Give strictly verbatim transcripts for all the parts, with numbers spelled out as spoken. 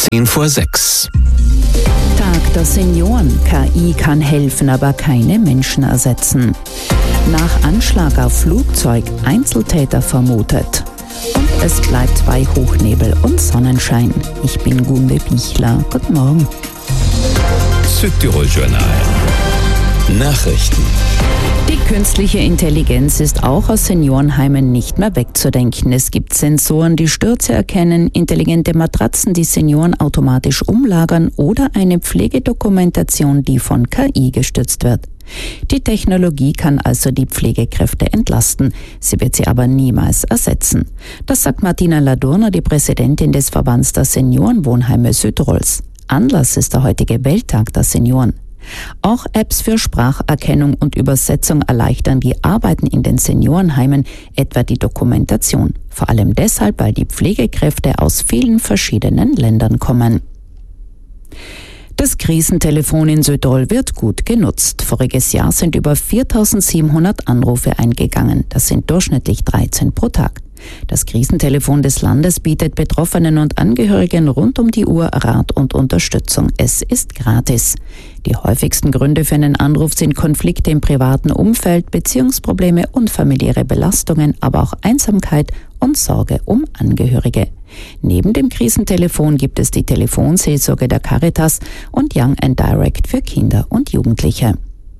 zehn vor sechs. Tag der Senioren. K I kann helfen, aber keine Menschen ersetzen. Nach Anschlag auf Flugzeug Einzeltäter vermutet. Und es bleibt bei Hochnebel und Sonnenschein. Ich bin Gunde Bichler. Guten Morgen. Südtirol Journal. Nachrichten. Die künstliche Intelligenz ist auch aus Seniorenheimen nicht mehr wegzudenken. Es gibt Sensoren, die Stürze erkennen, intelligente Matratzen, die Senioren automatisch umlagern oder eine Pflegedokumentation, die von K I gestützt wird. Die Technologie kann also die Pflegekräfte entlasten. Sie wird sie aber niemals ersetzen. Das sagt Martina Ladurner, die Präsidentin des Verbands der Seniorenwohnheime Südtirols. Anlass ist der heutige Welttag der Senioren. Auch Apps für Spracherkennung und Übersetzung erleichtern die Arbeiten in den Seniorenheimen, etwa die Dokumentation. Vor allem deshalb, weil die Pflegekräfte aus vielen verschiedenen Ländern kommen. Das Krisentelefon in Südtirol wird gut genutzt. Voriges Jahr sind über viertausendsiebenhundert Anrufe eingegangen. Das sind durchschnittlich dreizehn pro Tag. Das Krisentelefon des Landes bietet Betroffenen und Angehörigen rund um die Uhr Rat und Unterstützung. Es ist gratis. Die häufigsten Gründe für einen Anruf sind Konflikte im privaten Umfeld, Beziehungsprobleme und familiäre Belastungen, aber auch Einsamkeit und Sorge um Angehörige. Neben dem Krisentelefon gibt es die Telefonseelsorge der Caritas und Young and Direct für Kinder und Jugendliche.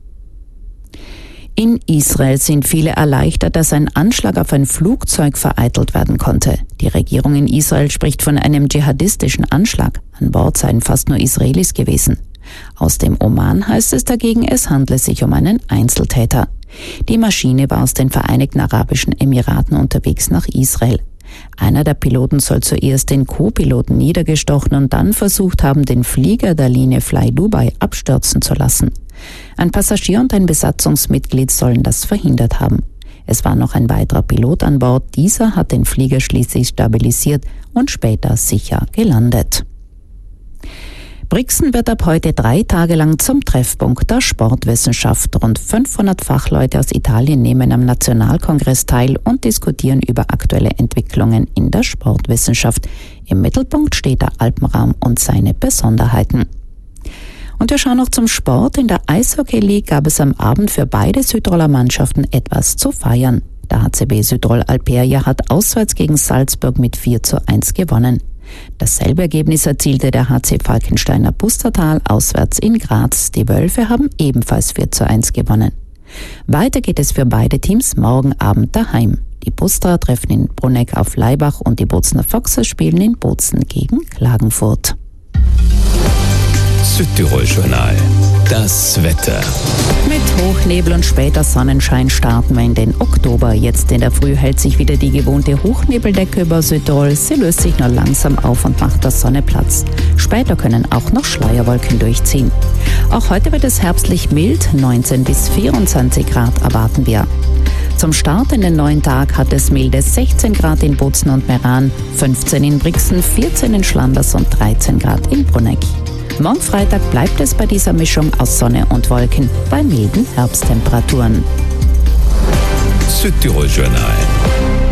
In Israel sind viele erleichtert, dass ein Anschlag auf ein Flugzeug vereitelt werden konnte. Die Regierung in Israel spricht von einem dschihadistischen Anschlag. An Bord seien fast nur Israelis gewesen. Aus dem Oman heißt es dagegen, es handle sich um einen Einzeltäter. Die Maschine war aus den Vereinigten Arabischen Emiraten unterwegs nach Israel. Einer der Piloten soll zuerst den Co-Piloten niedergestochen und dann versucht haben, den Flieger der Linie Fly Dubai abstürzen zu lassen. Ein Passagier und ein Besatzungsmitglied sollen das verhindert haben. Es war noch ein weiterer Pilot an Bord. Dieser hat den Flieger schließlich stabilisiert und später sicher gelandet. Brixen wird ab heute drei Tage lang zum Treffpunkt der Sportwissenschaft. Rund fünfhundert Fachleute aus Italien nehmen am Nationalkongress teil und diskutieren über aktuelle Entwicklungen in der Sportwissenschaft. Im Mittelpunkt steht der Alpenraum und seine Besonderheiten. Und wir schauen noch zum Sport. In der Eishockey League gab es am Abend für beide Südtiroler Mannschaften etwas zu feiern. Der H C B Südtirol Alperia hat auswärts gegen Salzburg mit vier zu eins gewonnen. Dasselbe Ergebnis erzielte der H C Falkensteiner Pustertal auswärts in Graz. Die Wölfe haben ebenfalls vier zu eins gewonnen. Weiter geht es für beide Teams morgen Abend daheim. Die Pusterer treffen in Bruneck auf Laibach und die Bozner Foxer spielen in Bozen gegen Klagenfurt. Südtirol Journal. Das Wetter. Mit Hochnebel und später Sonnenschein starten wir in den Oktober. Jetzt in der Früh hält sich wieder die gewohnte Hochnebeldecke über Südtirol. Sie löst sich nur langsam auf und macht der Sonne Platz. Später können auch noch Schleierwolken durchziehen. Auch heute wird es herbstlich mild. neunzehn bis vierundzwanzig Grad erwarten wir. Zum Start in den neuen Tag hat es milde sechzehn Grad in Bozen und Meran, fünfzehn in Brixen, vierzehn in Schlanders und dreizehn Grad in Bruneck. Morgen Freitag bleibt es bei dieser Mischung aus Sonne und Wolken bei milden Herbsttemperaturen. Südtirol Journal.